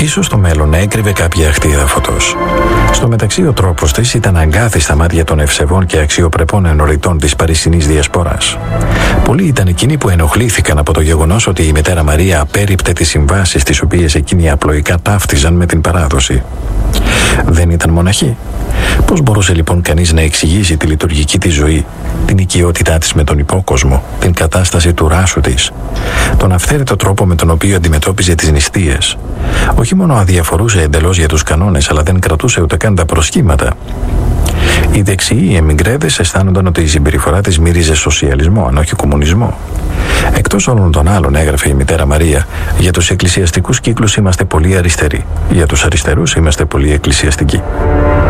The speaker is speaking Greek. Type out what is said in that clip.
ίσως στο μέλλον έκρυβε κάποια αχτίδα φωτός. Στο μεταξύ, ο τρόπος της ήταν αγκάθι στα μάτια των ευσεβών και αξιοπρεπών ενωριτών της παρισινής διασποράς. Πολλοί ήταν εκείνοι που ενοχλήθηκαν από το γεγονός ότι η μητέρα Μαρία απέρριπτε τις συμβάσεις τις οποίες εκείνοι απλοϊκά ταύτιζαν με την παράδοση. Δεν ήταν μοναχή. Πώς μπορούσε λοιπόν κανείς να εξηγήσει τη λειτουργική της ζωή, την οικειότητά της με τον υπόκοσμο, την κατάσταση του ράσου της, τον αυθαίρετο τρόπο με τον οποίο αντιμετώπιζε τις νηστείες? Όχι μόνο αδιαφορούσε εντελώς για τους κανόνες, αλλά δεν κρατούσε ούτε καν τα προσχήματα. Οι δεξιοί εμιγκρέδες αισθάνονταν ότι η συμπεριφορά της μύριζε σοσιαλισμό, αν όχι κομμουνισμό. Εκτός όλων των άλλων, έγραφε η μητέρα Μαρία, για τους εκκλησιαστικούς κύκλους είμαστε πολύ αριστεροί, για τους αριστερούς είμαστε πολύ εκκλησιαστικοί.